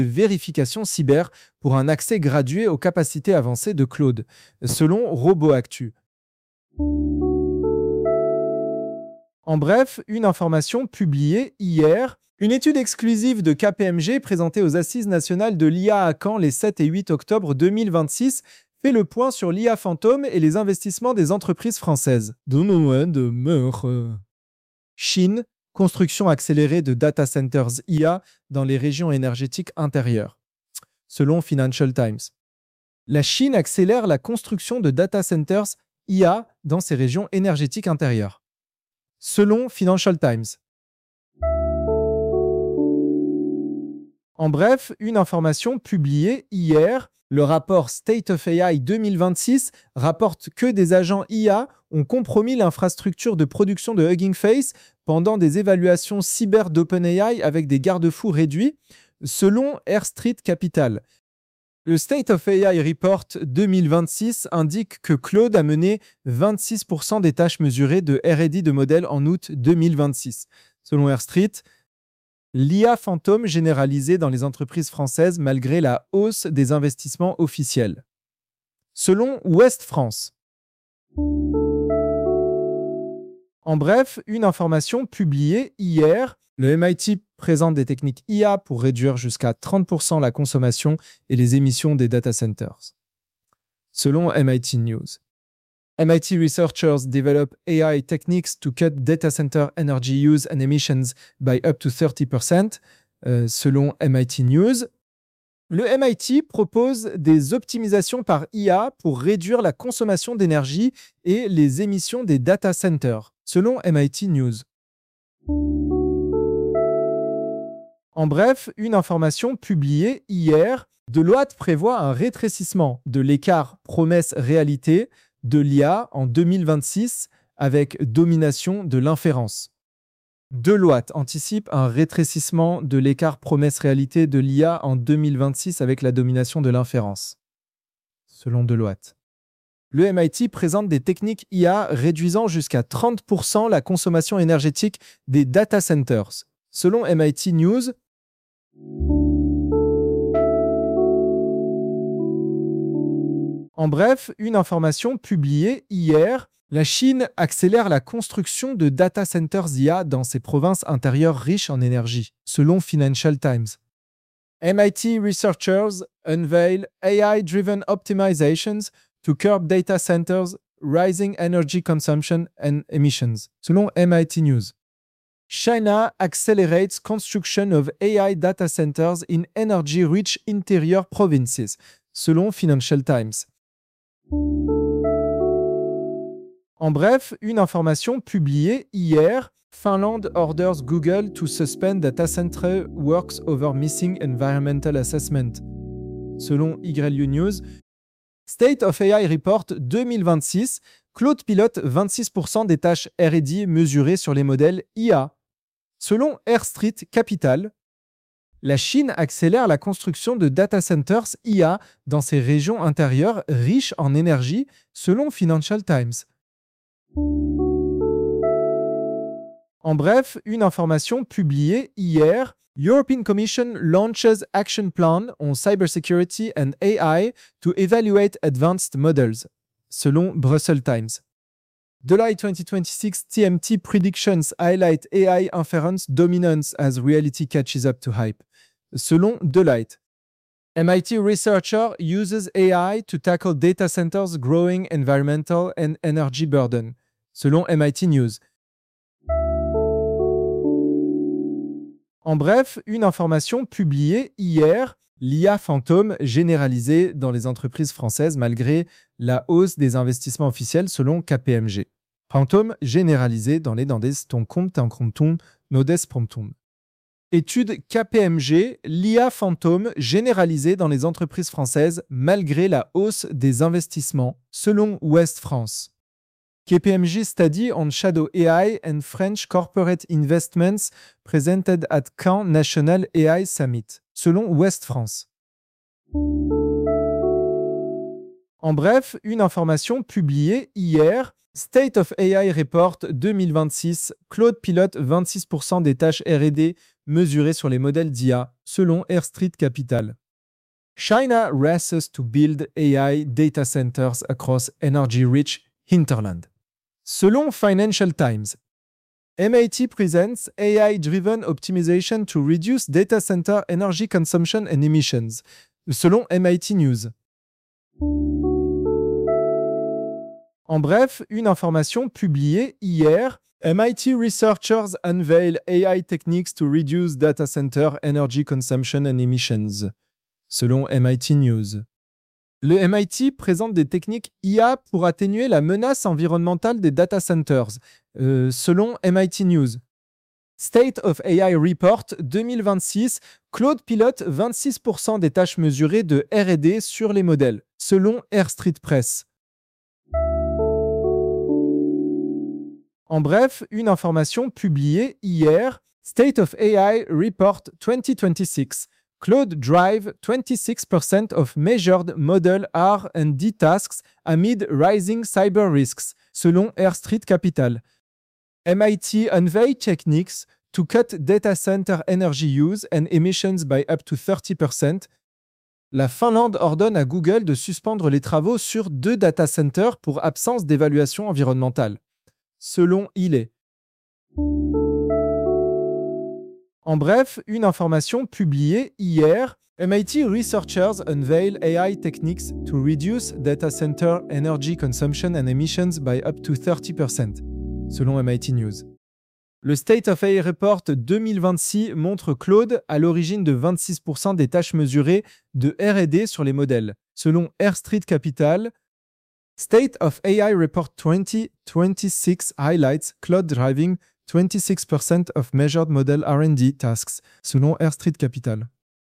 vérification cyber pour un accès gradué aux capacités avancées de Claude, selon RoboActu. En bref, une information publiée hier. Une étude exclusive de KPMG présentée aux Assises nationales de l'IA à Caen les 7 et 8 octobre 2026 fait le point sur l'IA fantôme et les investissements des entreprises françaises. Chine, construction accélérée de data centers IA dans les régions énergétiques intérieures. Selon Financial Times. La Chine accélère la construction de data centers IA dans ses régions énergétiques intérieures. Selon Financial Times. En bref, une information publiée hier, le rapport State of AI 2026 rapporte que des agents IA ont compromis l'infrastructure de production de Hugging Face pendant des évaluations cyber d'OpenAI avec des garde-fous réduits, selon Air Street Capital. Le State of AI Report 2026 indique que Claude a mené 26% des tâches mesurées de R&D de modèles en août 2026. Selon Air Street, l'IA fantôme généralisée dans les entreprises françaises malgré la hausse des investissements officiels. Selon Ouest France. En bref, une information publiée hier, le MIT présente des techniques IA pour réduire jusqu'à 30% la consommation et les émissions des data centers. Selon MIT News. MIT researchers develop AI techniques to cut data center energy use and emissions by up to 30%, selon MIT News. Le MIT propose des optimisations par IA pour réduire la consommation d'énergie et les émissions des data centers, selon MIT News. En bref, une information publiée hier, Deloitte prévoit un rétrécissement de l'écart promesse-réalité de l'IA en 2026 avec domination de l'inférence. Deloitte anticipe un rétrécissement de l'écart promesse-réalité de l'IA en 2026 avec la domination de l'inférence. Selon Deloitte. Le MIT présente des techniques IA réduisant jusqu'à 30% la consommation énergétique des data centers. Selon MIT News, en bref, une information publiée hier, la Chine accélère la construction de data centers IA dans ses provinces intérieures riches en énergie, selon Financial Times. MIT researchers unveil AI-driven optimizations to curb data centers' rising energy consumption and emissions, selon MIT News. China accelerates construction of AI data centers in energy-rich interior provinces, selon Financial Times. En bref, une information publiée hier, Finland orders Google to suspend data center works over missing environmental assessment. Selon YU News, State of AI Report 2026, Claude pilote 26% des tâches R&D mesurées sur les modèles IA. Selon Air Street Capital, la Chine accélère la construction de data centers IA dans ses régions intérieures riches en énergie, selon Financial Times. En bref, une information publiée hier, European Commission launches action plan on cybersecurity and AI to evaluate advanced models, selon Brussels Times. Deloitte 2026 TMT predictions highlight AI inference dominance as reality catches up to hype, selon Deloitte. MIT researcher uses AI to tackle data centers' growing environmental and energy burden, selon MIT News. En bref, une information publiée hier, l'IA fantôme généralisée dans les entreprises françaises malgré la hausse des investissements officiels selon KPMG. Fantôme généralisée dans les dandes ton compte en compton nodes promptum. Étude KPMG, l'IA fantôme généralisée dans les entreprises françaises malgré la hausse des investissements selon Ouest France. KPMG study on shadow AI and French corporate investments presented at Caen National AI Summit, selon Ouest France. En bref, une information publiée hier, State of AI Report 2026, Claude pilote 26% des tâches R&D mesurées sur les modèles d'IA, selon Air Street Capital. China races to build AI data centers across energy-rich hinterland. Selon Financial Times, MIT presents AI-driven optimization to reduce data center energy consumption and emissions, selon MIT News. En bref, une information publiée hier, MIT researchers unveil AI techniques to reduce data center energy consumption and emissions, selon MIT News. Le MIT présente des techniques IA pour atténuer la menace environnementale des data centers, selon MIT News. State of AI Report 2026, Claude pilote 26% des tâches mesurées de R&D sur les modèles, selon Air Street Press. En bref, une information publiée hier, State of AI Report 2026, Claude drive 26% of measured model R&D tasks amid rising cyber risks, selon Air Street Capital. MIT unveil techniques to cut data center energy use and emissions by up to 30%. La Finlande ordonne à Google de suspendre les travaux sur 2 data centers pour absence d'évaluation environnementale, selon ILE. En bref, une information publiée hier, MIT researchers unveil AI techniques to reduce data center energy consumption and emissions by up to 30%, selon MIT News. Le State of AI Report 2026 montre Claude à l'origine de 26% des tâches mesurées de R&D sur les modèles, selon Air Street Capital. State of AI Report 2026 highlights Claude driving 26% of measured model R&D tasks, selon Air Street Capital.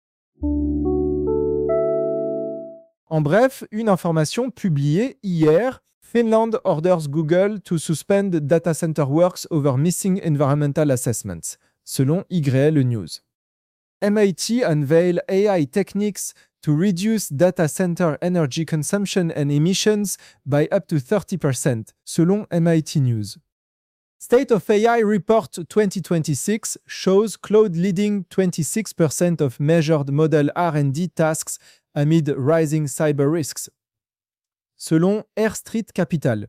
En bref, une information publiée hier, Finland orders Google to suspend data center works over missing environmental assessments, selon YL News. MIT unveil AI techniques to reduce data center energy consumption and emissions by up to 30%, selon MIT News. State of AI Report 2026 shows Claude leading 26% of measured model R&D tasks amid rising cyber risks, selon Air Street Capital.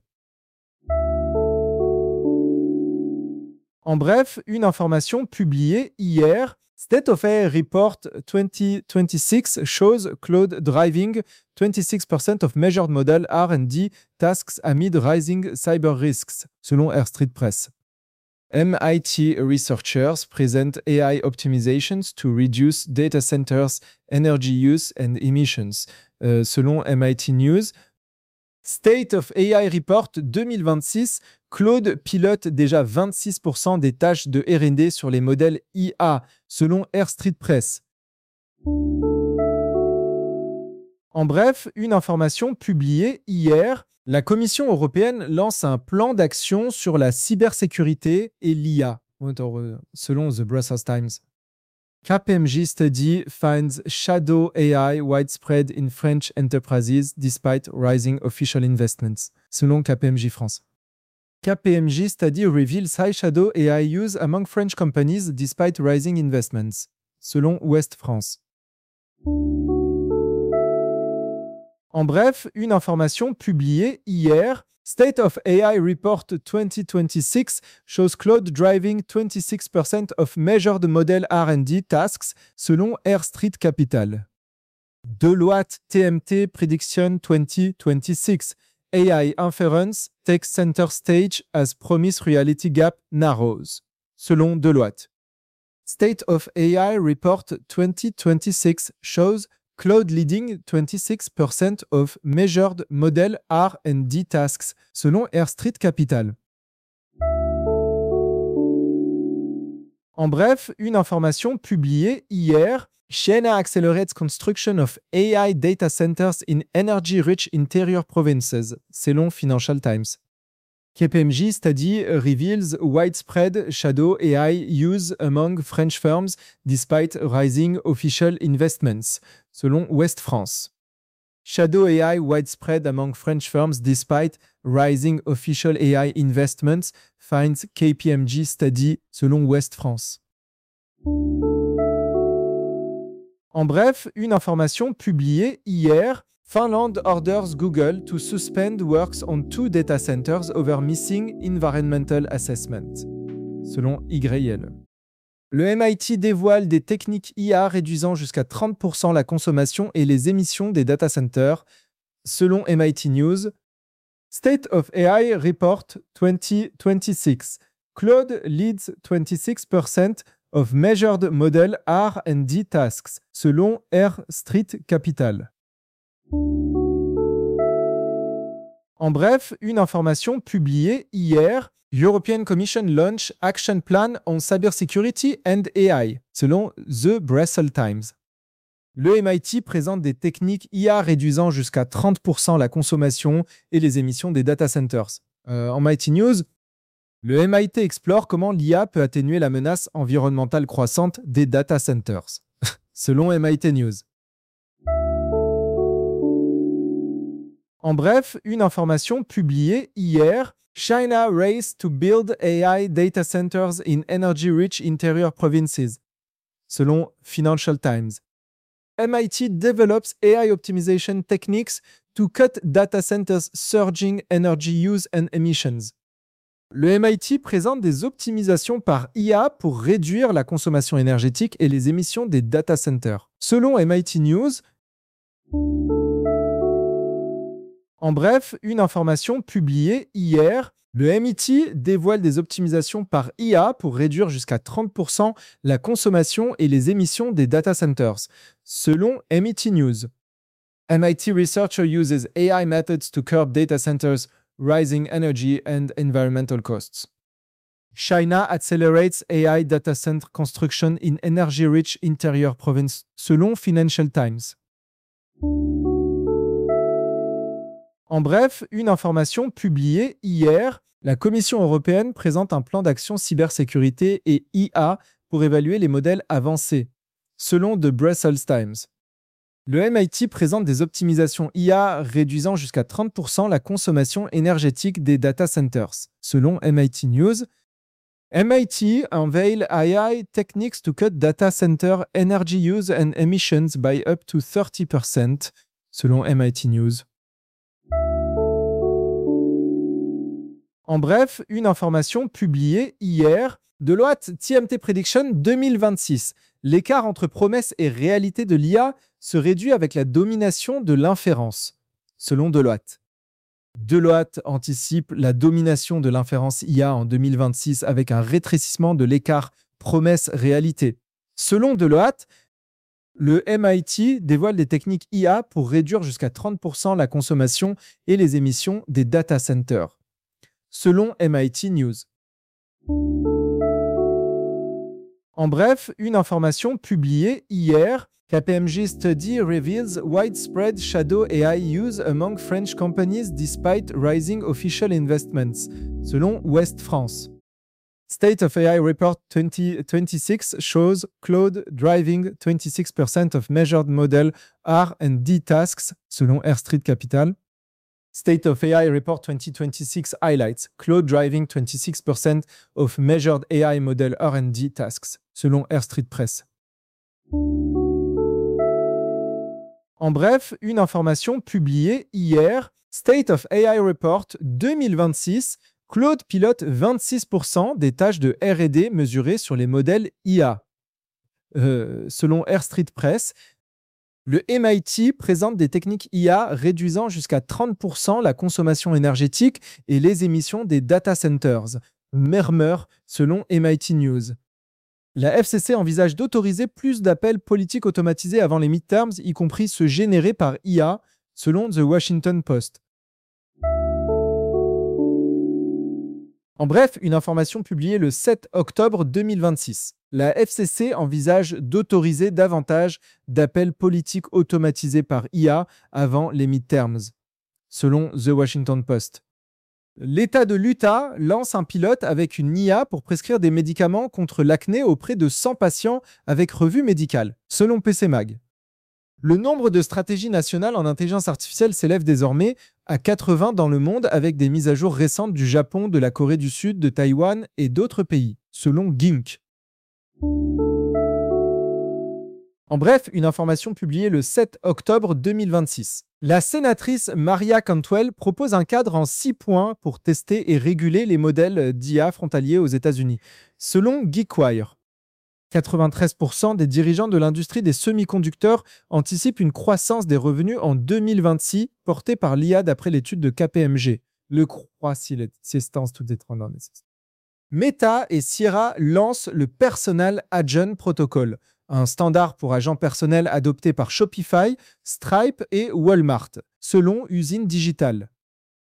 En bref, une information publiée hier, State of AI Report 2026 shows Claude driving 26% of measured model R&D tasks amid rising cyber risks, selon Air Street Press. MIT researchers present AI optimizations to reduce data centers' energy use and emissions, selon MIT News. State of AI Report 2026, Claude pilote déjà 26% des tâches de R&D sur les modèles IA, selon Air Street Press. En bref, une information publiée hier, la Commission européenne lance un plan d'action sur la cybersécurité et l'IA, selon The Brussels Times. KPMG study finds shadow AI widespread in French enterprises despite rising official investments, selon KPMG France. KPMG study reveals high shadow AI use among French companies despite rising investments, selon Ouest France. En bref, une information publiée hier, State of AI Report 2026 shows Claude driving 26% of measured model R&D tasks, selon Air Street Capital. Deloitte TMT Prediction 2026 AI Inference takes center stage as promise reality gap narrows, selon Deloitte. State of AI Report 2026 shows Claude leading 26% of measured model R&D tasks, selon Air Street Capital. En bref, une information publiée hier, China accelerates construction of AI data centers in energy-rich interior provinces, selon Financial Times. KPMG study reveals widespread shadow AI use among French firms despite rising official investments, selon Ouest France. Shadow AI widespread among French firms despite rising official AI investments, finds KPMG study selon Ouest France. En bref, une information publiée hier, Finland orders Google to suspend works on 2 data centers over missing environmental assessment, selon YL. Le MIT dévoile des techniques IA réduisant jusqu'à 30% la consommation et les émissions des data centers, selon MIT News. State of AI Report 2026. Claude leads 26% of measured model R&D tasks, selon R Street Capital. En bref, une information publiée hier, European Commission launch action plan on cybersecurity and AI, selon The Brussels Times. Le MIT présente des techniques IA réduisant jusqu'à 30% la consommation et les émissions des data centers. En MIT News, le MIT explore comment l'IA peut atténuer la menace environnementale croissante des data centers, selon MIT News. En bref, une information publiée hier, China race to build AI data centers in energy-rich interior provinces, selon Financial Times. MIT develops AI optimization techniques to cut data centers' surging energy use and emissions. Le MIT présente des optimisations par IA pour réduire la consommation énergétique et les émissions des data centers. Selon MIT News, en bref, une information publiée hier, le MIT dévoile des optimisations par IA pour réduire jusqu'à 30% la consommation et les émissions des data centers, selon MIT News. MIT researcher uses AI methods to curb data centers' rising energy and environmental costs. China accelerates AI data center construction in energy-rich interior province, selon Financial Times. En bref, une information publiée hier, la Commission européenne présente un plan d'action cybersécurité et IA pour évaluer les modèles avancés, selon The Brussels Times. Le MIT présente des optimisations IA réduisant jusqu'à 30% la consommation énergétique des data centers, selon MIT News. MIT unveil AI techniques to cut data center energy use and emissions by up to 30%, selon MIT News. En bref, une information publiée hier, Deloitte TMT Prediction 2026. L'écart entre promesses et réalité de l'IA se réduit avec la domination de l'inférence, selon Deloitte. Deloitte anticipe la domination de l'inférence IA en 2026 avec un rétrécissement de l'écart promesse-réalité. Selon Deloitte, le MIT dévoile des techniques IA pour réduire jusqu'à 30% la consommation et les émissions des data centers, selon MIT News. En bref, une information publiée hier, KPMG study reveals widespread shadow AI use among French companies despite rising official investments, selon Ouest France. State of AI Report 2026 shows Claude driving 26% of measured model R&D tasks, selon R Street Capital. State of AI Report 2026 highlights Claude driving 26% of measured AI model R&D tasks, selon R Street Press. En bref, une information publiée hier, State of AI Report 2026, Claude pilote 26% des tâches de R&D mesurées sur les modèles IA. Selon R Street Press, le MIT présente des techniques IA réduisant jusqu'à 30% la consommation énergétique et les émissions des data centers. Murmure, selon MIT News. La FCC envisage d'autoriser plus d'appels politiques automatisés avant les midterms, y compris ceux générés par IA, selon The Washington Post. En bref, une information publiée le 7 octobre 2026. La FCC envisage d'autoriser davantage d'appels politiques automatisés par IA avant les midterms, selon The Washington Post. L'État de l'Utah lance un pilote avec une IA pour prescrire des médicaments contre l'acné auprès de 100 patients avec revue médicale, selon PC Mag. Le nombre de stratégies nationales en intelligence artificielle s'élève désormais à 80 dans le monde avec des mises à jour récentes du Japon, de la Corée du Sud, de Taïwan et d'autres pays, selon Gink. En bref, une information publiée le 7 octobre 2026. La sénatrice Maria Cantwell propose un cadre en 6 points pour tester et réguler les modèles d'IA frontaliers aux États-Unis. Selon GeekWire, 93% des dirigeants de l'industrie des semi-conducteurs anticipent une croissance des revenus en 2026 portée par l'IA d'après l'étude de KPMG. Le croissance tout est Meta et Sierra lancent le Personal Agent Protocol, un standard pour agents personnels adopté par Shopify, Stripe et Walmart, selon Usine Digital.